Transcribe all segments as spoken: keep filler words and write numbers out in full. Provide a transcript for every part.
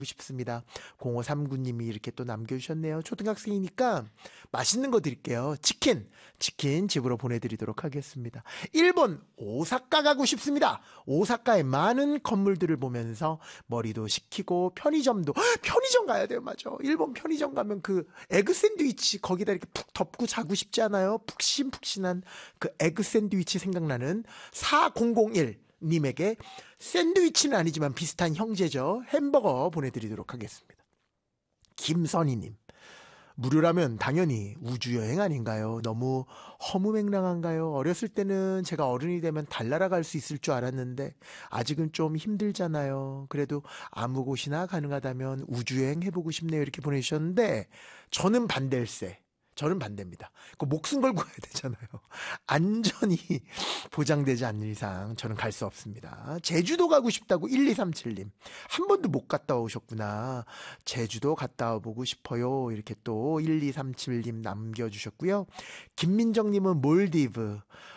싶습니다. 공오삼구님이 이렇게 또 남겨주셨네요. 초등학생이니까 맛있는 거 드릴게요. 치킨, 치킨 집으로 보내드리도록 하겠습니다. 일본 오사카 가고 싶습니다. 오사카의 많은 건물들을 보면서 머리도 식히고 편의점도 편의점 가야 돼요. 맞아. 일본 편의점 가면 그 에그 샌드위치 거기다 이렇게 푹 덮고 자고 싶지 않아요? 푹신푹신한 그 에그 샌드위치 생각나는 사공공일 님에게 샌드위치는 아니지만 비슷한 형제죠. 햄버거 보내드리도록 하겠습니다. 김선희님, 무료라면 당연히 우주여행 아닌가요? 너무 허무맹랑한가요? 어렸을 때는 제가 어른이 되면 달나라 갈 수 있을 줄 알았는데 아직은 좀 힘들잖아요. 그래도 아무 곳이나 가능하다면 우주여행 해보고 싶네요. 이렇게 보내주셨는데 저는 반댈세. 저는 반대입니다. 그 목숨 걸고 가야 되잖아요. 안전이 보장되지 않는 이상 저는 갈 수 없습니다. 제주도 가고 싶다고 일이삼칠님. 한 번도 못 갔다 오셨구나. 제주도 갔다 와보고 싶어요. 이렇게 또 일이삼칠님 남겨주셨고요. 김민정님은 몰디브.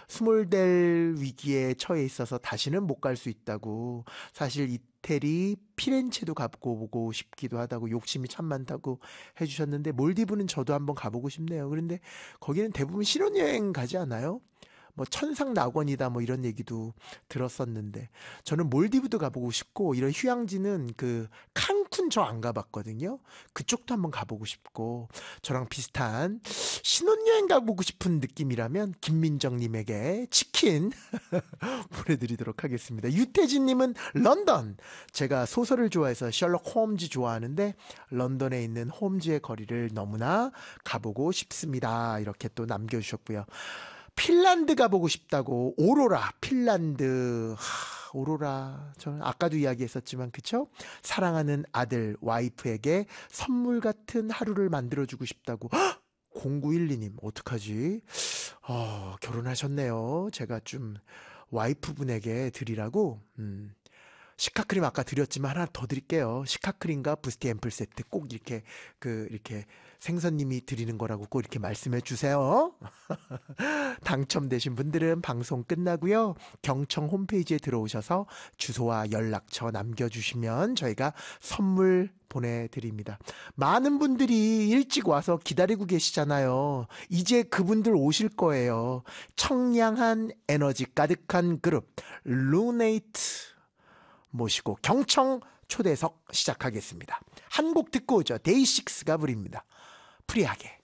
스몰델 위기에 처해 있어서 다시는 못 갈 수 있다고. 사실 이태리 피렌체도 가보고 싶기도 하다고 욕심이 참 많다고 해주셨는데 몰디브는 저도 한번 가보고 싶네요. 그런데 거기는 대부분 신혼여행 가지 않아요? 뭐 천상 낙원이다 뭐 이런 얘기도 들었었는데 저는 몰디브도 가보고 싶고 이런 휴양지는 그 칸쿤 저 안 가봤거든요. 그쪽도 한번 가보고 싶고 저랑 비슷한 신혼여행 가보고 싶은 느낌이라면 김민정님에게 치킨 보내드리도록 하겠습니다. 유태진님은 런던. 제가 소설을 좋아해서 셜록 홈즈 좋아하는데 런던에 있는 홈즈의 거리를 너무나 가보고 싶습니다. 이렇게 또 남겨주셨고요. 핀란드 가보고 싶다고. 오로라 핀란드. 하, 오로라 저는 아까도 이야기했었지만 그쵸? 사랑하는 아들 와이프에게 선물 같은 하루를 만들어주고 싶다고. 공구일이님 어떡하지? 어, 결혼하셨네요. 제가 좀 와이프분에게 드리라고 음, 시카크림 아까 드렸지만 하나 더 드릴게요. 시카크림과 부스티 앰플 세트 꼭 이렇게 그 이렇게 생선님이 드리는 거라고 꼭 이렇게 말씀해 주세요. 당첨되신 분들은 방송 끝나고요. 경청 홈페이지에 들어오셔서 주소와 연락처 남겨주시면 저희가 선물 보내드립니다. 많은 분들이 일찍 와서 기다리고 계시잖아요. 이제 그분들 오실 거예요. 청량한 에너지 가득한 그룹 루네이트 모시고 경청 초대석 시작하겠습니다. 한 곡 듣고 오죠. 데이식스가 부릅니다. 프리하게.